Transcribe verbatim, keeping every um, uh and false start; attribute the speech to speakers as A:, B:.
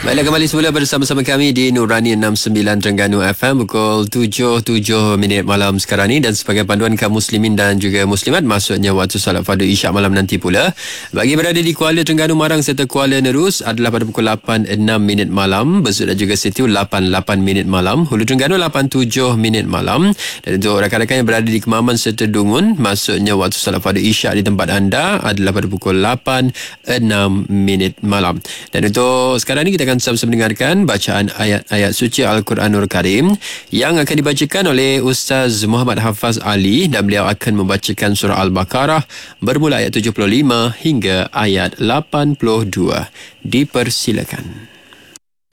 A: Baiklah, kembali semula bersama-sama kami di Nurani enam puluh sembilan Terengganu F M pukul tujuh tujuh minit malam sekarang ni, dan sebagai panduan kaum muslimin dan juga muslimat, maksudnya waktu salat fardu isyak malam nanti pula. Bagi berada di Kuala Terengganu Marang serta Kuala Nerus adalah pada pukul lapan enam minit malam, Besut dan juga Sitiu lapan lapan minit malam, Hulu Terengganu lapan tujuh minit malam. Dan untuk rakan-rakan yang berada di Kemaman serta Dungun, maksudnya waktu salat fardu isyak di tempat anda adalah pada pukul lapan enam minit malam. Dan untuk sekarang ni kita akan sama-sama mendengarkan bacaan ayat-ayat suci Al-Quranul Karim yang akan dibacakan oleh Ustaz Muhammad Hafaz Ali, dan beliau akan membacakan surah Al-Baqarah bermula ayat tujuh puluh lima hingga ayat lapan puluh dua. Dipersilakan.